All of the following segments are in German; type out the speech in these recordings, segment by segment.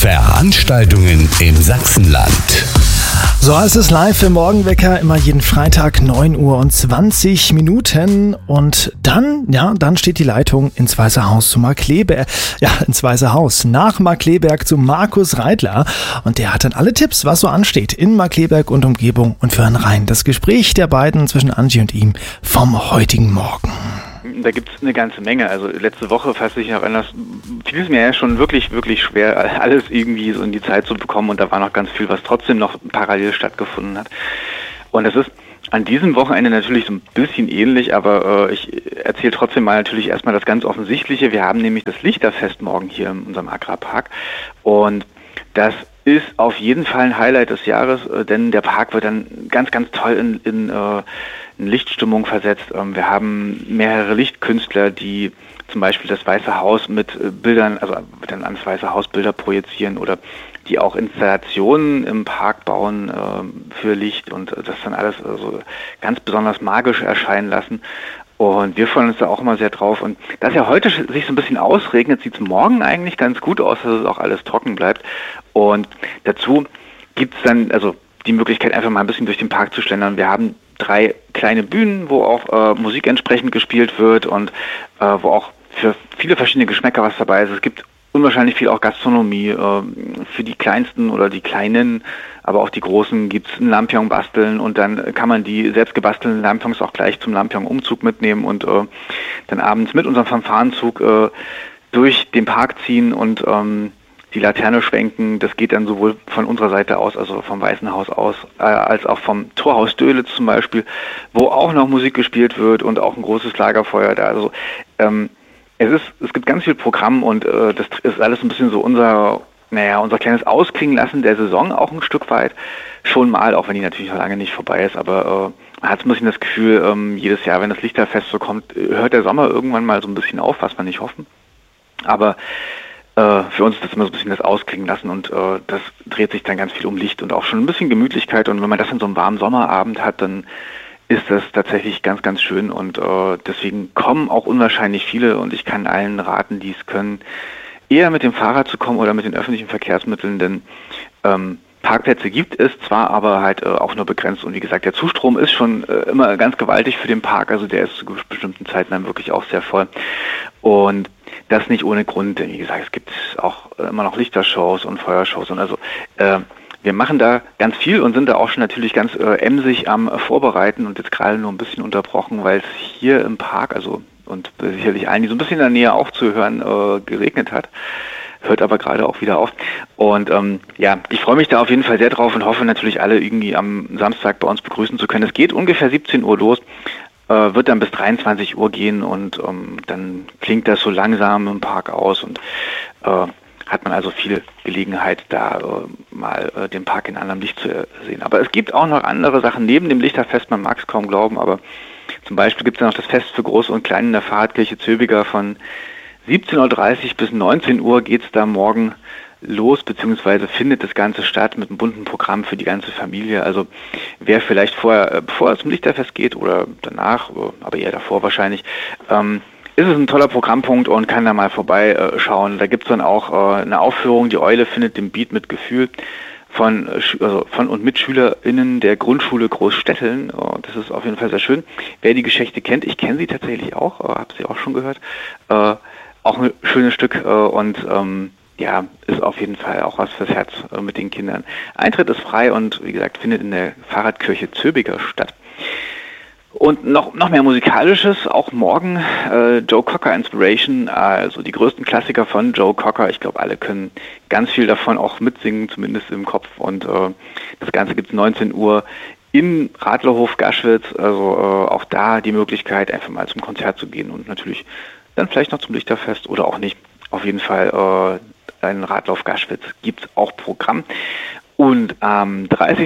Veranstaltungen im Sachsenland. So heißt es live im Morgenwecker, immer jeden Freitag 9:20 und dann steht die Leitung ins Weiße Haus zu Markkleeberg, ins Weiße Haus, nach Markkleeberg zu Markus Reitler und der hat dann alle Tipps, was so ansteht in Markkleeberg und Umgebung und wir hören rein das Gespräch der beiden zwischen Angie und ihm vom heutigen Morgen. Da gibt es eine ganze Menge. Also letzte Woche, falls ich noch erinnere, fiel es mir ja schon wirklich, wirklich schwer, alles irgendwie so in die Zeit zu bekommen und da war noch ganz viel, was trotzdem noch parallel stattgefunden hat. Und das ist an diesem Wochenende natürlich so ein bisschen ähnlich, aber ich erzähle trotzdem mal natürlich erstmal das ganz Offensichtliche. Wir haben nämlich das Lichterfest morgen hier in unserem Agrarpark und das ist auf jeden Fall ein Highlight des Jahres, denn der Park wird dann ganz, ganz toll in Lichtstimmung versetzt. Wir haben mehrere Lichtkünstler, die zum Beispiel das Weiße Haus mit Bildern, also dann ans Weiße Haus Bilder projizieren oder die auch Installationen im Park bauen für Licht und das dann alles so ganz besonders magisch erscheinen lassen. Und wir freuen uns da auch immer sehr drauf. Und da es ja heute sich so ein bisschen ausregnet, sieht es morgen eigentlich ganz gut aus, dass es auch alles trocken bleibt. Und dazu gibt es dann also die Möglichkeit, einfach mal ein bisschen durch den Park zu schlendern. Wir haben 3 kleine Bühnen, wo auch Musik entsprechend gespielt wird und wo auch für viele verschiedene Geschmäcker was dabei ist. Es gibt unwahrscheinlich viel auch Gastronomie. Für die Kleinsten oder die Kleinen, aber auch die Großen gibt es ein Lampion basteln und dann kann man die selbst gebastelten Lampions auch gleich zum Lampion-Umzug mitnehmen und dann abends mit unserem Fanfarenzug durch den Park ziehen und die Laterne schwenken. Das geht dann sowohl von unserer Seite aus, also vom Weißen Haus aus, als auch vom Torhaus Dölitz zum Beispiel, wo auch noch Musik gespielt wird und auch ein großes Lagerfeuer da. Also es gibt ganz viel Programm und das ist alles ein bisschen so unser kleines Ausklingen lassen der Saison auch ein Stück weit. Schon mal, auch wenn die natürlich noch lange nicht vorbei ist, aber man hat so ein bisschen das Gefühl, jedes Jahr, wenn das Lichterfest so kommt, hört der Sommer irgendwann mal so ein bisschen auf, was wir nicht hoffen. Aber für uns ist das immer so ein bisschen das Ausklingen lassen und das dreht sich dann ganz viel um Licht und auch schon ein bisschen Gemütlichkeit und wenn man das in so einem warmen Sommerabend hat, dann ist das tatsächlich ganz, ganz schön und deswegen kommen auch unwahrscheinlich viele und ich kann allen raten, die es können, eher mit dem Fahrrad zu kommen oder mit den öffentlichen Verkehrsmitteln, denn Parkplätze gibt es zwar, aber halt auch nur begrenzt und wie gesagt, der Zustrom ist schon immer ganz gewaltig für den Park, also der ist zu bestimmten Zeiten dann wirklich auch sehr voll und das nicht ohne Grund, denn wie gesagt, es gibt auch immer noch Lichtershows und Feuershows und also wir machen da ganz viel und sind da auch schon natürlich ganz emsig am Vorbereiten und jetzt gerade nur ein bisschen unterbrochen, weil es hier im Park, also und sicherlich allen, die so ein bisschen in der Nähe auch zu hören, geregnet hat. Hört aber gerade auch wieder auf. Und ich freue mich da auf jeden Fall sehr drauf und hoffe natürlich alle irgendwie am Samstag bei uns begrüßen zu können. Es geht ungefähr 17 Uhr los, wird dann bis 23 Uhr gehen und dann klingt das so langsam im Park aus und hat man also viel Gelegenheit, da mal den Park in anderem Licht zu sehen. Aber es gibt auch noch andere Sachen neben dem Lichterfest, man mag es kaum glauben, aber zum Beispiel gibt es ja noch das Fest für Große und Kleine in der Fahrradkirche Zöbiger von 17:30 Uhr bis 19 Uhr geht es da morgen los, beziehungsweise findet das Ganze statt mit einem bunten Programm für die ganze Familie. Also wer vielleicht vorher, bevor es zum Lichterfest geht oder danach, aber eher davor wahrscheinlich, ist es ein toller Programmpunkt und kann da mal vorbeischauen. Da gibt es dann auch eine Aufführung, die Eule findet den Beat mit Gefühl von und mit SchülerInnen der Grundschule Großstetteln. Das ist auf jeden Fall sehr schön. Wer die Geschichte kennt, ich kenne sie tatsächlich auch, habe sie auch schon gehört. Auch ein schönes Stück und ist auf jeden Fall auch was fürs Herz mit den Kindern. Eintritt ist frei und wie gesagt, findet in der Fahrradkirche Zöbiger statt. Und noch mehr Musikalisches, auch morgen Joe Cocker Inspiration, also die größten Klassiker von Joe Cocker. Ich glaube, alle können ganz viel davon auch mitsingen, zumindest im Kopf. Und das Ganze gibt es 19 Uhr im Radlerhof Gaschwitz. Also auch da die Möglichkeit, einfach mal zum Konzert zu gehen und natürlich dann vielleicht noch zum Lichterfest oder auch nicht. Auf jeden Fall einen Radlauf Gaschwitz gibt es auch Programm. Und am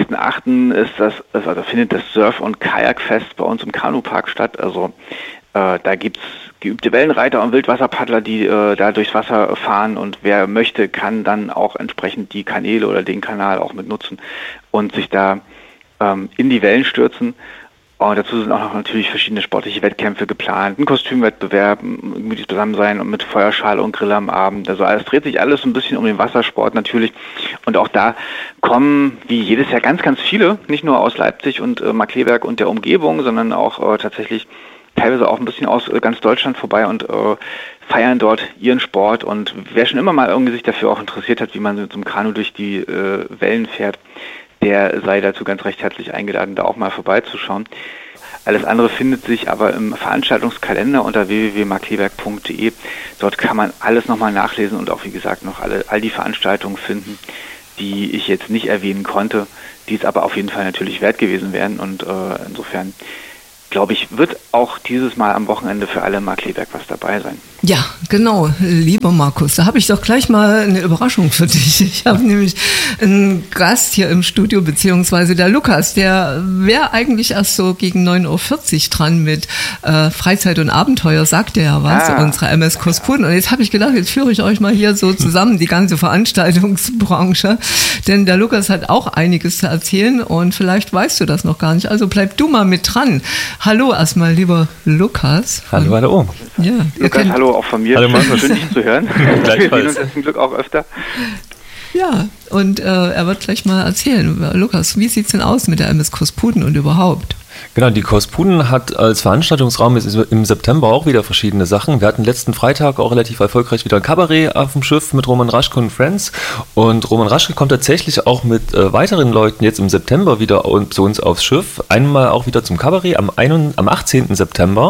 30.08. findet das Surf- und Kajakfest bei uns im Kanupark statt. Also da gibt es geübte Wellenreiter und Wildwasserpaddler, die da durchs Wasser fahren und wer möchte, kann dann auch entsprechend die Kanäle oder den Kanal auch mit nutzen und sich da in die Wellen stürzen. Und dazu sind auch noch natürlich verschiedene sportliche Wettkämpfe geplant, ein Kostümwettbewerb, irgendwie Zusammensein und mit Feuerschale und Grill am Abend. Also es dreht sich alles so ein bisschen um den Wassersport natürlich. Und auch da kommen wie jedes Jahr ganz, ganz viele, nicht nur aus Leipzig und Markkleeberg und der Umgebung, sondern auch tatsächlich teilweise auch ein bisschen aus ganz Deutschland vorbei und feiern dort ihren Sport. Und wer schon immer mal irgendwie sich dafür auch interessiert hat, wie man mit so einem Kanu durch die Wellen fährt, der sei dazu ganz recht herzlich eingeladen, da auch mal vorbeizuschauen. Alles andere findet sich aber im Veranstaltungskalender unter www.markkleeberg.de. Dort kann man alles nochmal nachlesen und auch, wie gesagt, noch all die Veranstaltungen finden, die ich jetzt nicht erwähnen konnte, die es aber auf jeden Fall natürlich wert gewesen wären. Und insofern, glaube ich, wird auch dieses Mal am Wochenende für alle Markkleeberg was dabei sein. Ja, genau, lieber Markus, da habe ich doch gleich mal eine Überraschung für dich. Ich habe nämlich einen Gast hier im Studio, beziehungsweise der Lukas, der wäre eigentlich erst so gegen 9.40 Uhr dran mit Freizeit und Abenteuer, sagt er ja was, unsere MS Kospuden. Und jetzt habe ich gedacht, jetzt führe ich euch mal hier so zusammen, die ganze Veranstaltungsbranche, denn der Lukas hat auch einiges zu erzählen und vielleicht weißt du das noch gar nicht, also bleib du mal mit dran. Hallo erstmal, lieber Lukas. Hallo. Ja, Lukas, hallo auch von mir. Hallo, Markus. Schön, dich zu hören. Wir sehen uns jetzt zum Glück auch öfter. Ja, und er wird gleich mal erzählen. Lukas, wie sieht's denn aus mit der MS Kospuden und überhaupt? Genau, die Kospuden hat als Veranstaltungsraum im September auch wieder verschiedene Sachen. Wir hatten letzten Freitag auch relativ erfolgreich wieder ein Kabarett auf dem Schiff mit Roman Raschke und Friends. Und Roman Raschke kommt tatsächlich auch mit weiteren Leuten jetzt im September wieder zu uns aufs Schiff. Einmal auch wieder zum Kabarett am 18. September.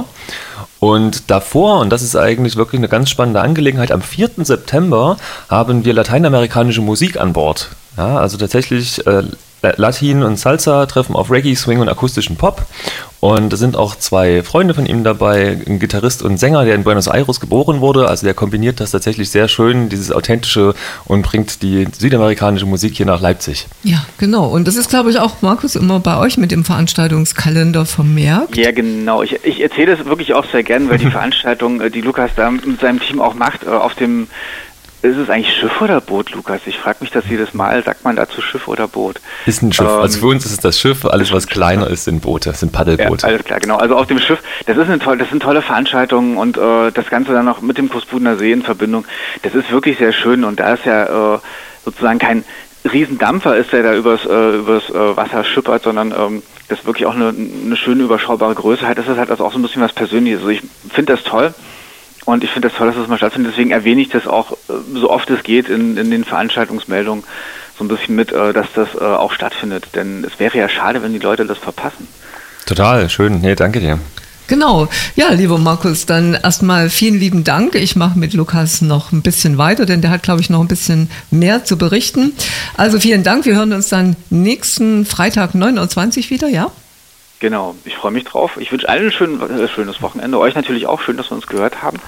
Und davor, und das ist eigentlich wirklich eine ganz spannende Angelegenheit, am 4. September haben wir lateinamerikanische Musik an Bord. Ja, also tatsächlich Latin und Salsa treffen auf Reggae, Swing und akustischen Pop. Und da sind auch zwei Freunde von ihm dabei, ein Gitarrist und Sänger, der in Buenos Aires geboren wurde. Also der kombiniert das tatsächlich sehr schön, dieses Authentische, und bringt die südamerikanische Musik hier nach Leipzig. Ja, genau. Und das ist, glaube ich, auch, Markus, immer bei euch mit dem Veranstaltungskalender vermerkt. Ja, genau. Ich erzähle das wirklich auch sehr gern, weil die Veranstaltung, die Lukas da mit seinem Team auch macht, auf dem... Ist es eigentlich Schiff oder Boot, Lukas? Ich frage mich das jedes Mal. Sagt man dazu Schiff oder Boot? Ist ein Schiff. Also für uns ist es das Schiff. Alles, was kleiner ist, sind Boote, sind Paddelboote. Ja, alles klar, genau. Also auf dem Schiff, das sind tolle Veranstaltungen und das Ganze dann noch mit dem Kospudener See in Verbindung. Das ist wirklich sehr schön und da ist ja sozusagen kein Riesendampfer ist, der da übers Wasser schippert, sondern das wirklich auch eine schöne, überschaubare Größe hat. Das ist halt also auch so ein bisschen was Persönliches. Also ich finde das toll. Und ich finde das toll, dass das mal stattfindet. Deswegen erwähne ich das auch, so oft es geht, in den Veranstaltungsmeldungen so ein bisschen mit, dass das auch stattfindet. Denn es wäre ja schade, wenn die Leute das verpassen. Total, schön. Nee, danke dir. Genau. Ja, lieber Markus, dann erstmal vielen lieben Dank. Ich mache mit Lukas noch ein bisschen weiter, denn der hat, glaube ich, noch ein bisschen mehr zu berichten. Also vielen Dank. Wir hören uns dann nächsten Freitag 9.20 Uhr wieder, ja? Genau, ich freue mich drauf. Ich wünsche allen ein schönes Wochenende. Euch natürlich auch schön, dass wir uns gehört haben.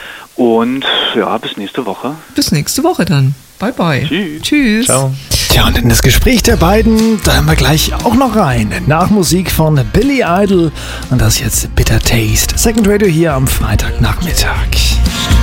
Und ja, bis nächste Woche. Bis nächste Woche dann. Bye, bye. Tschüss. Ciao. Tja, und in das Gespräch der beiden, da hören wir gleich auch noch rein. Nach Musik von Billy Idol. Und das jetzt Bitter Taste. Second Radio hier am Freitagnachmittag.